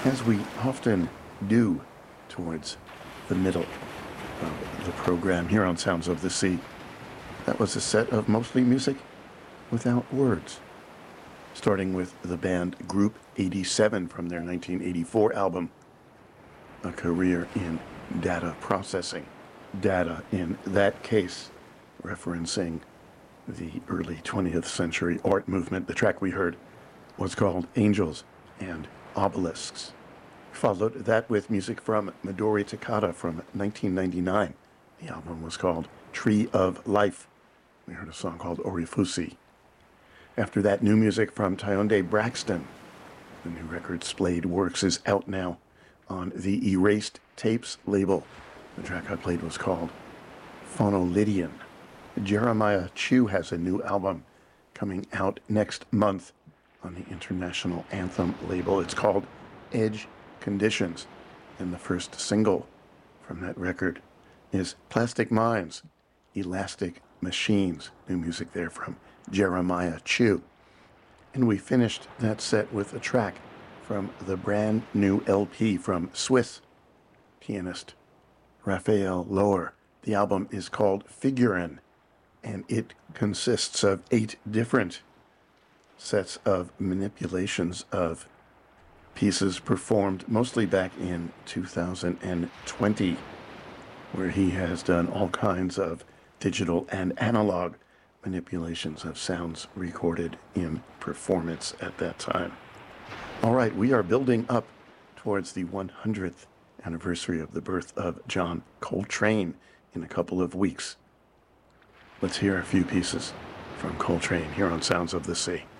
as we often do towards the middle of the program here on Sounds of the Sea. That was a set of mostly music without words, starting with the band Group 87 from their 1984 album, A Career in Data Processing. Data, in that case, referencing the early 20th century art movement. The track we heard was called Angels and Obelisks. Followed that with music from Midori Takata from 1999. The album was called Tree of Life. We heard a song called Orifusi. After that, new music from Tyonde Braxton. The new record Splayed Works is out now on the Erased Tapes label. The track I played was called Phonolydian. Jeremiah Chu has a new album coming out next month on the International Anthem label. It's called Edge Conditions, and the first single from that record is Plastic Minds, Elastic Machines. New music there from Jeremiah Chu. And we finished that set with a track from the brand new LP from Swiss pianist Raphael Lohr. The album is called Figuren, and it consists of 8 different sets of manipulations of pieces performed mostly back in 2020, where he has done all kinds of digital and analog manipulations of sounds recorded in performance at that time. All right, we are building up towards the 100th anniversary of the birth of John Coltrane in a couple of weeks. Let's hear a few pieces from Coltrane here on Sounds of the Sea.